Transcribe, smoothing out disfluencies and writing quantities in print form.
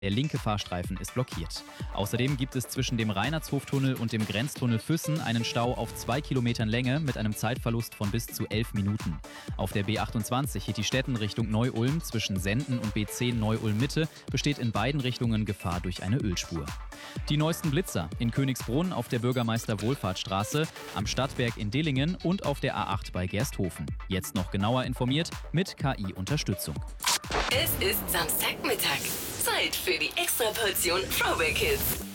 Der linke Fahrstreifen ist blockiert. Außerdem gibt es zwischen dem Reinhardshoftunnel und dem Grenztunnel Füssen einen Stau auf 2 Kilometern Länge mit einem Zeitverlust von bis zu 11 Minuten. Auf der B28 Hittistetten Richtung Neu-Ulm zwischen Senden und B10 Neu-Ulm-Mitte besteht in beiden Richtungen Gefahr durch eine Ölspur. Die neuesten Blitzer in Königsbrunn auf der Bürgermeister-Wohlfahrtsstraße, am Stadtberg in Dillingen und auf der A8 bei Gersthofen. Jetzt noch genauer informiert mit KI-Unterstützung. Es ist Samstagmittag. Zeit für die Extraportion Throwback Hits.